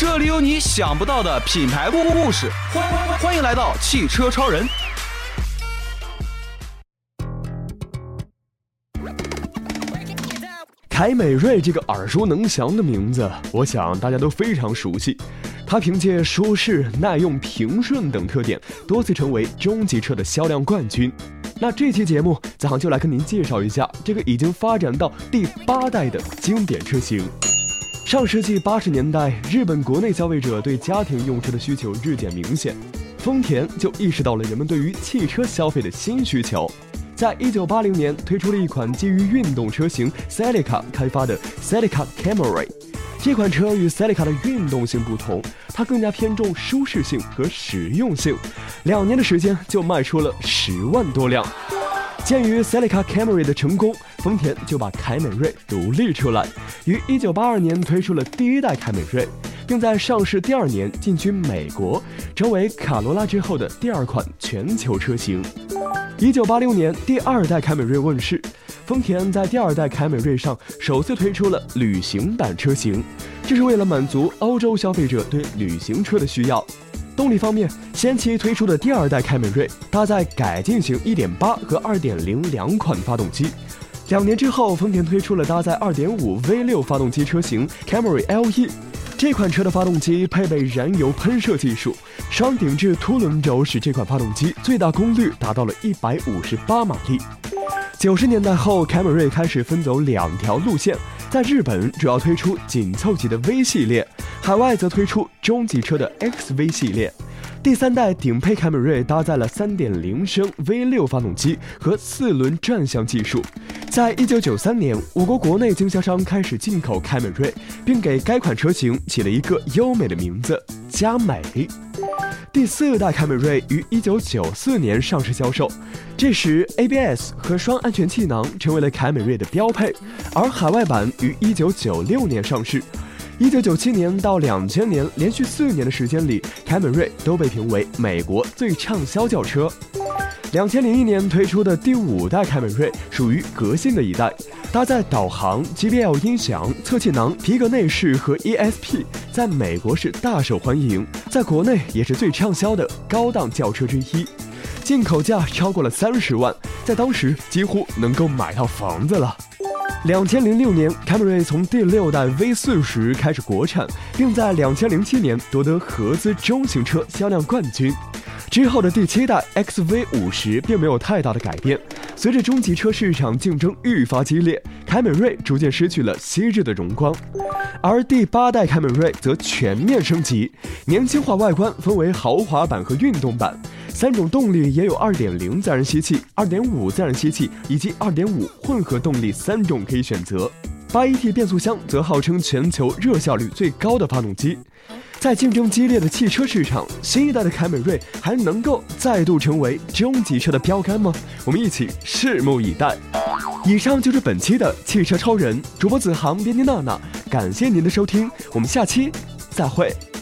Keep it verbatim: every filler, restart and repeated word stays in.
这里有你想不到的品牌故事，欢欢迎来到汽车超人。 凯美瑞这个耳熟能详的名字，我想大家都非常熟悉。它凭借舒适、耐用、平顺等特点，多次成为中级车的销量冠军。那这期节目，子航就来跟您介绍一下这个已经发展到第八代的经典车型。上世纪八十年代，日本国内消费者对家庭用车的需求日渐明显，丰田就意识到了人们对于汽车消费的新需求。在一九八零年推出了一款基于运动车型 Celica 开发的 Celica Camry。这款车与 Celica 的运动性不同，它更加偏重舒适性和实用性。两年的时间就卖出了十万多辆。鉴于 Celica Camry 的成功，丰田就把凯美瑞独立出来，于一九八二年推出了第一代凯美瑞，并在上市第二年进军美国，成为卡罗拉之后的第二款全球车型。一九八六年，第二代凯美瑞问世，丰田在第二代凯美瑞上首次推出了旅行版车型，这是为了满足欧洲消费者对旅行车的需要。动力方面，先期推出的第二代凯美瑞搭载改进型 一点八 和 二点零 两款发动机。两年之后，丰田推出了搭载 二点五 V 六 发动机车型 Camry L E。这款车的发动机配备燃油喷射技术，双顶置凸轮轴使这款发动机最大功率达到了一百五十八马力。九十年代后，凯美瑞开始分走两条路线，在日本主要推出紧凑级的 V 系列，海外则推出中级车的 X V 系列。第三代顶配凯美瑞搭载了 三点零 升 V 六 发动机和四轮转向技术。在一九九三年，我国国内经销商开始进口凯美瑞，并给该款车型起了一个优美的名字——佳美。第四代凯美瑞于一九九四年上市销售，这时 A B S 和双安全气囊成为了凯美瑞的标配，而海外版于一九九六年上市。一九九七年到两千年，连续四年的时间里，凯美瑞都被评为美国最畅销轿车。两千零一年推出的第五代凯美瑞属于革新的一代，搭载导航、J B L 音响、侧气囊、皮革内饰和 E S P， 在美国是大受欢迎，在国内也是最畅销的高档轿车之一。进口价超过了三十万，在当时几乎能够买套房子了。两千零六年，凯美瑞从第六代 V 四十 开始国产，并在两千零七年夺得合资中型车销量冠军。之后的第七代 X V 五十 并没有太大的改变。随着中级车市场竞争愈发激烈，凯美瑞逐渐失去了昔日的荣光。而第八代凯美瑞则全面升级，年轻化外观分为豪华版和运动版，三种动力也有 二点零 自然吸气、二点五 自然吸气以及 二点五 混合动力三种可以选择。八 A T 变速箱则号称全球热效率最高的发动机。在竞争激烈的汽车市场，新一代的凯美瑞还能够再度成为中级车的标杆吗？我们一起拭目以待。以上就是本期的汽车超人，主播子航、编辑娜娜，感谢您的收听，我们下期再会。